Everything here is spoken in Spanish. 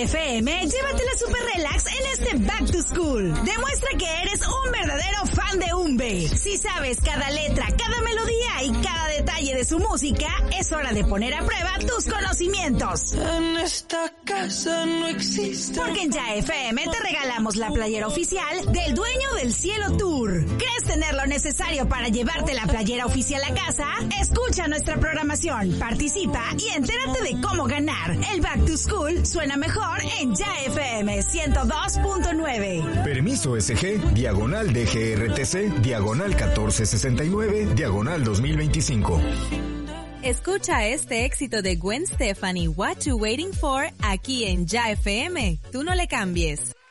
FM, llévatela super relax en este Back to School. Demuestra que eres un verdadero fan de Umbe. Si sabes cada letra, cada melodía y cada detalle de su música, es hora de poner a prueba tus conocimientos. En esta casa no existe. Porque en Ya FM te regalamos la playera oficial del Dueño del Cielo Tour. ¿Crees tener lo necesario para llevarte la playera oficial a casa? Escucha nuestra programación, participa y entérate de cómo ganar. El Back to School suena mejor en Ya FM 102.9. Permiso SG, diagonal DGRTC, diagonal 1469, diagonal 2025. Escucha este éxito de Gwen Stefani, What You Waiting For, aquí en Ya FM. Tú no le cambies.